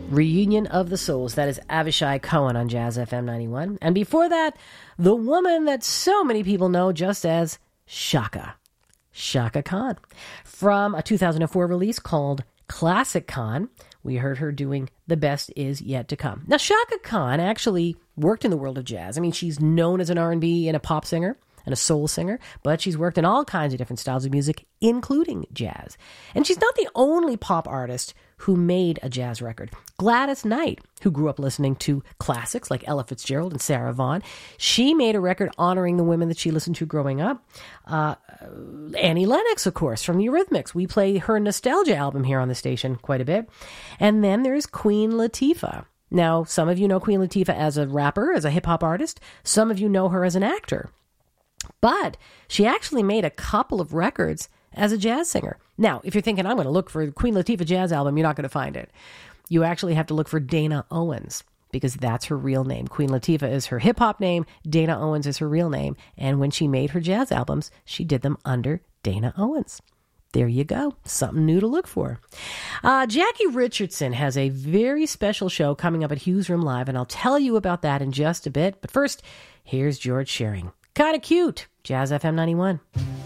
Reunion of the Souls. That is Avishai Cohen on Jazz FM 91. And before that, the woman that so many people know just as Chaka Khan. From a 2004 release called Classic Khan, we heard her doing The Best Is Yet to Come. Now, Chaka Khan actually worked in the world of jazz. I mean, she's known as an R&B and a pop singer and a soul singer, but she's worked in all kinds of different styles of music, including jazz. And she's not the only pop artist who made a jazz record. Gladys Knight, who grew up listening to classics like Ella Fitzgerald and Sarah Vaughan, she made a record honoring the women that she listened to growing up. Annie Lennox, of course, from the Eurythmics. We play her Nostalgia album here on the station quite a bit. And then there's Queen Latifah. Now, some of you know Queen Latifah as a rapper, as a hip-hop artist. Some of you know her as an actor. But she actually made a couple of records as a jazz singer. Now, if you're thinking, I'm going to look for the Queen Latifah jazz album, you're not going to find it. You actually have to look for Dana Owens, because that's her real name. Queen Latifah is her hip-hop name. Dana Owens is her real name. And when she made her jazz albums, she did them under Dana Owens. There you go. Something new to look for. Jackie Richardson has a very special show coming up at Hughes Room Live, and I'll tell you about that in just a bit. But first, here's George Shearing. Kinda cute. Jazz FM 91.